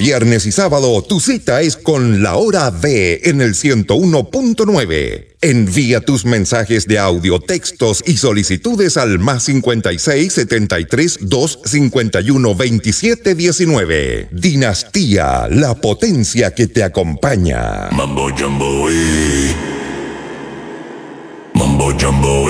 viernes y sábado tu cita es con La Hora D en el 101.9. Envía tus mensajes de audio, textos y solicitudes al +56 73 251 27 19. Dinastía, la potencia que te acompaña. Mambo Jumbo, Mambo Jumbo,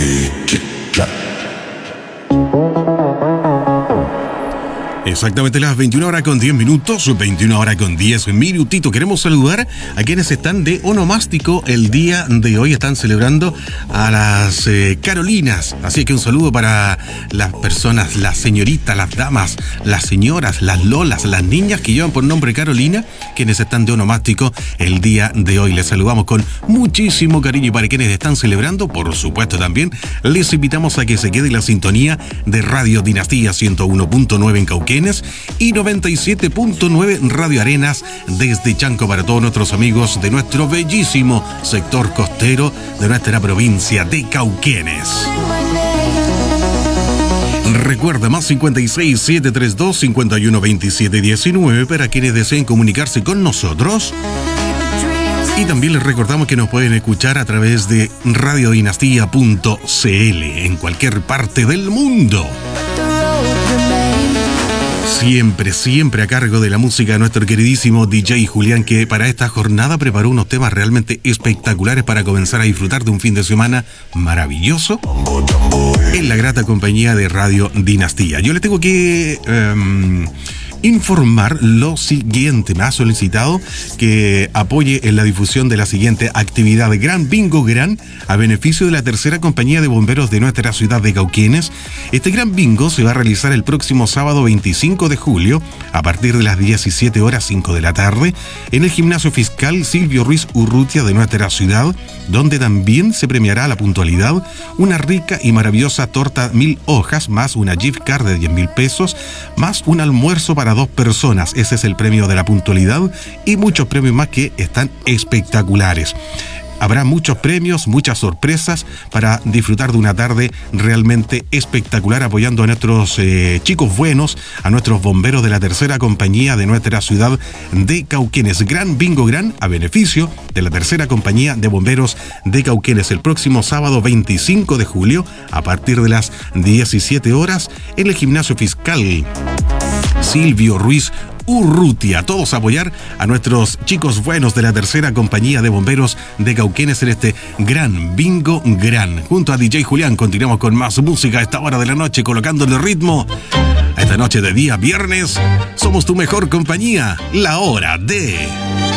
Exactamente las 21 horas con 10 minutos, 21 horas con 10 minutitos. Queremos saludar a quienes están de onomástico el día de hoy. Están celebrando a las Carolinas. Así que un saludo para las personas, las señoritas, las damas, las señoras, las lolas, las niñas que llevan por nombre Carolina, quienes están de onomástico el día de hoy. Les saludamos con muchísimo cariño. Y para quienes están celebrando, por supuesto también, les invitamos a que se quede en la sintonía de Radio Dinastía 101.9 en Cauquenes y 97.9 Radio Arenas desde Chanco para todos nuestros amigos de nuestro bellísimo sector costero de nuestra provincia de Cauquenes. Recuerda, +56 732 51 27 19 para quienes deseen comunicarse con nosotros. Y también les recordamos que nos pueden escuchar a través de radiodinastía.cl en cualquier parte del mundo. Siempre a cargo de la música de nuestro queridísimo DJ Julián, que para esta jornada preparó unos temas realmente espectaculares para comenzar a disfrutar de un fin de semana maravilloso en la grata compañía de Radio Dinastía. Yo les tengo que informar lo siguiente. Me ha solicitado que apoye en la difusión de la siguiente actividad: Gran Bingo Gran, a beneficio de la tercera compañía de bomberos de nuestra ciudad de Cauquenes. Este Gran Bingo se va a realizar el próximo sábado 25 de julio a partir de las 17 horas 5 de la tarde en el gimnasio fiscal Silvio Ruiz Urrutia de nuestra ciudad, donde también se premiará la puntualidad, una rica y maravillosa torta 1000 hojas, más una gift card de 10.000 pesos, más un almuerzo para 2 personas. Ese es el premio de la puntualidad y muchos premios más que están espectaculares. Habrá muchos premios, muchas sorpresas para disfrutar de una tarde realmente espectacular, apoyando a nuestros chicos buenos, a nuestros bomberos de la tercera compañía de nuestra ciudad de Cauquenes. Gran Bingo Gran a beneficio de la tercera compañía de bomberos de Cauquenes el próximo sábado 25 de julio a partir de las 17 horas en el gimnasio fiscal Silvio Ruiz Urrutia. Todos a apoyar a nuestros chicos buenos de la tercera compañía de bomberos de Cauquenes en este Gran Bingo Gran. Junto a DJ Julián continuamos con más música a esta hora de la noche, colocándole ritmo a esta noche de día viernes. Somos tu mejor compañía, La Hora D.